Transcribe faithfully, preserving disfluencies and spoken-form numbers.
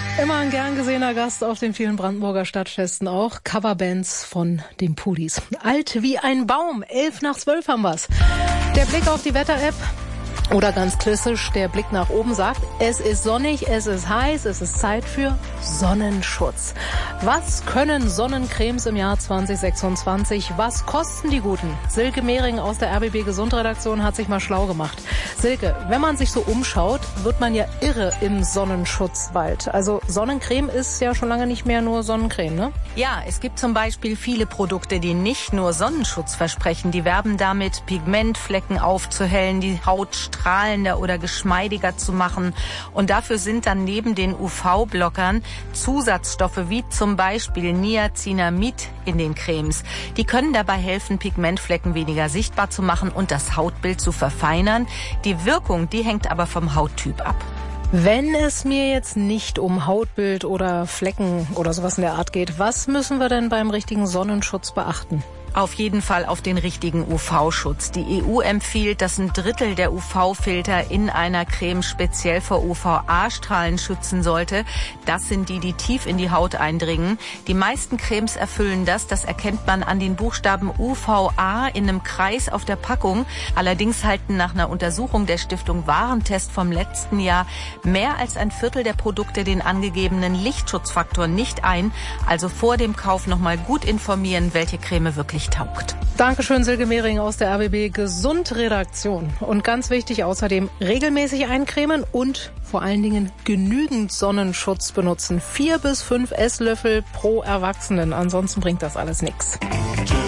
Immer ein gern gesehener Gast auf den vielen Brandenburger Stadtfesten auch. Coverbands von den Pudis. Alt wie ein Baum. Elf nach zwölf haben wir's. Der Blick auf die Wetter-App. Oder ganz klassisch, der Blick nach oben sagt, es ist sonnig, es ist heiß, es ist Zeit für Sonnenschutz. Was können Sonnencremes im Jahr zwanzig sechsundzwanzig? Was kosten die guten? Silke Mehring aus der R B B Gesundredaktion hat sich mal schlau gemacht. Silke, wenn man sich so umschaut, wird man ja irre im Sonnenschutzwald. Also Sonnencreme ist ja schon lange nicht mehr nur Sonnencreme, ne? Ja, es gibt zum Beispiel viele Produkte, die nicht nur Sonnenschutz versprechen. Die werben damit, Pigmentflecken aufzuhellen, die Haut strahlender oder geschmeidiger zu machen. Und dafür sind dann neben den U V-Blockern Zusatzstoffe wie zum Beispiel Niacinamid in den Cremes. Die können dabei helfen, Pigmentflecken weniger sichtbar zu machen und das Hautbild zu verfeinern. Die Wirkung, die hängt aber vom Hauttyp ab. Wenn es mir jetzt nicht um Hautbild oder Flecken oder sowas in der Art geht, was müssen wir denn beim richtigen Sonnenschutz beachten? Auf jeden Fall auf den richtigen U V-Schutz. Die E U empfiehlt, dass ein Drittel der U V-Filter in einer Creme speziell vor U V A-Strahlen schützen sollte. Das sind die, die tief in die Haut eindringen. Die meisten Cremes erfüllen das. Das erkennt man an den Buchstaben U V A in einem Kreis auf der Packung. Allerdings halten nach einer Untersuchung der Stiftung Warentest vom letzten Jahr mehr als ein Viertel der Produkte den angegebenen Lichtschutzfaktor nicht ein. Also vor dem Kauf nochmal gut informieren, welche Creme wirklich taugt. Dankeschön, Silke Mehring aus der R B B Gesundredaktion. Und ganz wichtig außerdem, regelmäßig eincremen und vor allen Dingen genügend Sonnenschutz benutzen. Vier bis fünf Esslöffel pro Erwachsenen. Ansonsten bringt das alles nichts.